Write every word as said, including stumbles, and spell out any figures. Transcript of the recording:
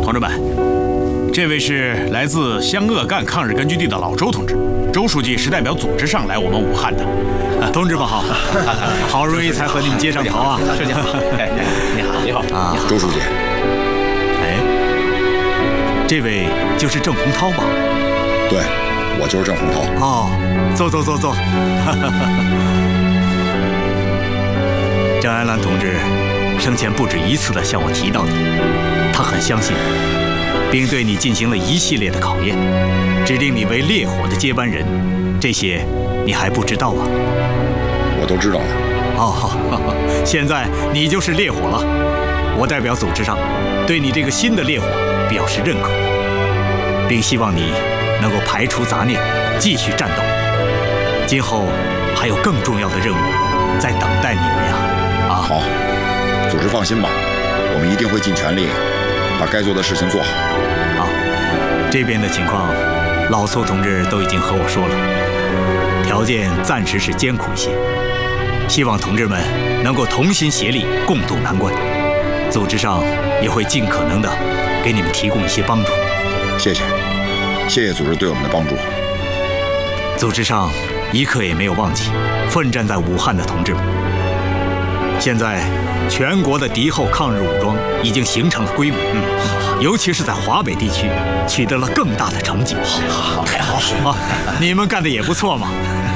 同志们，这位是来自湘鄂赣抗日根据地的老周同志，周书记是代表组织上来我们武汉的。 同志们好，好容易才和你们接上头啊！ 书记好，你好，你好啊，周书记。 哎，这位就是郑洪涛吧？ 对，我就是郑洪涛。 哦，坐坐坐坐。张安澜同志生前不止一次地向我提到你，他很相信你，并对你进行了一系列的考验，指定你为烈火的接班人。这些你还不知道吗？ 我都知道了。 哦，现在你就是烈火了。我代表组织上对你这个新的烈火表示认可，并希望你能够排除杂念，继续战斗。今后还有更重要的任务在等待你们呀！啊， 好，组织放心吧，我们一定会尽全力把该做的事情做好。 好，这边的情况，老邹同志都已经和我说了，条件暂时是艰苦一些，希望同志们能够同心协力，共度难关。组织上也会尽可能的给你们提供一些帮助。 谢谢，谢谢组织对我们的帮助。 组织上一刻也没有忘记奋战在武汉的同志们。现在，全国的敌后抗日武装已经形成了规模，嗯，尤其是在华北地区取得了更大的成绩。 好，太好了！ 啊，你们干的也不错嘛。